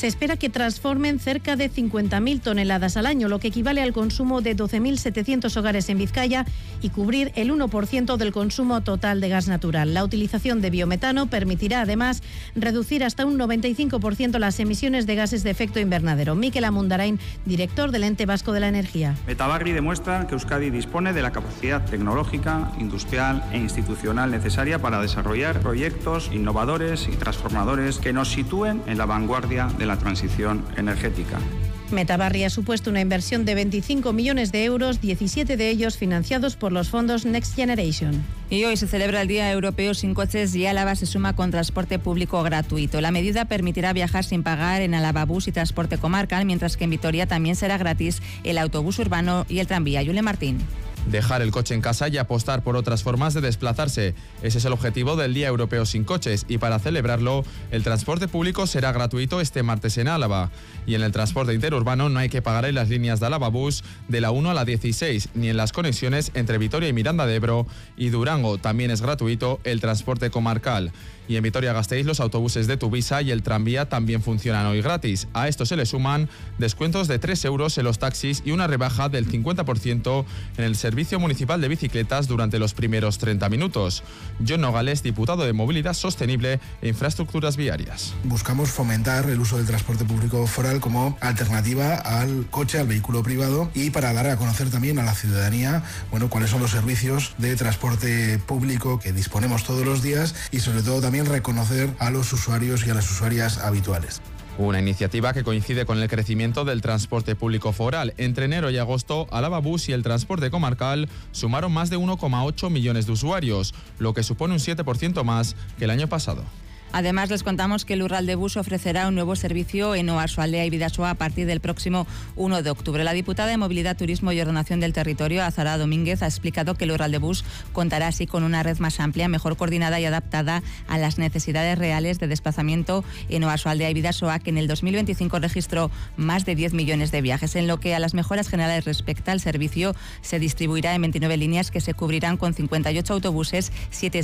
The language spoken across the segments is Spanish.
Se espera que transformen cerca de 50.000 toneladas al año, lo que equivale al consumo de 12.700 hogares en Vizcaya y cubrir el 1% del consumo total de gas natural. La utilización de biometano permitirá además reducir hasta un 95% las emisiones de gases de efecto invernadero. Mikel Amundarain, director del Ente Vasco de la Energía. Metabarri demuestra que Euskadi dispone de la capacidad tecnológica, industrial e institucional necesaria para desarrollar proyectos innovadores y transformadores que nos sitúen en la vanguardia de la transición energética. Metabarri ha supuesto una inversión de 25 millones de euros, 17 de ellos financiados por los fondos Next Generation. Y hoy se celebra el Día Europeo sin coches y Álava se suma con transporte público gratuito. La medida permitirá viajar sin pagar en Álava Bus y transporte comarcal, mientras que en Vitoria también será gratis el autobús urbano y el tranvía. Yule Martín. Dejar el coche en casa y apostar por otras formas de desplazarse. Ese es el objetivo del Día Europeo sin coches y para celebrarlo, el transporte público será gratuito este martes en Álava. Y en el transporte interurbano no hay que pagar en las líneas de Álava Bus de la 1 a la 16, ni en las conexiones entre Vitoria y Miranda de Ebro y Durango. También es gratuito el transporte comarcal. Y en Vitoria-Gasteiz los autobuses de Tuvisa y el tranvía también funcionan hoy gratis. A esto se le suman descuentos de 3 euros en los taxis y una rebaja del 50% en el Servicio Municipal de Bicicletas durante los primeros 30 minutos. John Nogales, diputado de Movilidad Sostenible e Infraestructuras Viarias. Buscamos fomentar el uso del transporte público foral como alternativa al coche, al vehículo privado, y para dar a conocer también a la ciudadanía, cuáles son los servicios de transporte público que disponemos todos los días y sobre todo también reconocer a los usuarios y a las usuarias habituales. Una iniciativa que coincide con el crecimiento del transporte público foral. Entre enero y agosto, Álava Bus y el transporte comarcal sumaron más de 1,8 millones de usuarios, lo que supone un 7% más que el año pasado. Además, les contamos que el Lurralde Bus ofrecerá un nuevo servicio en Oarsoaldea y Bidasoa a partir del próximo 1 de octubre. La diputada de Movilidad, Turismo y Ordenación del Territorio, Azara Domínguez, ha explicado que el Lurralde Bus contará así con una red más amplia, mejor coordinada y adaptada a las necesidades reales de desplazamiento en Oarsoaldea y Bidasoa, que en el 2025 registró más de 10 millones de viajes. En lo que a las mejoras generales respecta, el servicio se distribuirá en 29 líneas que se cubrirán con 58 autobuses,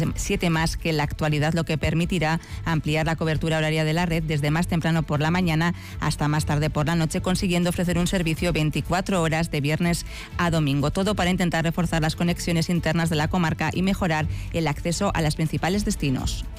7 más que en la actualidad, lo que permitirá ampliar la cobertura horaria de la red desde más temprano por la mañana hasta más tarde por la noche, consiguiendo ofrecer un servicio 24 horas de viernes a domingo. Todo para intentar reforzar las conexiones internas de la comarca y mejorar el acceso a los principales destinos.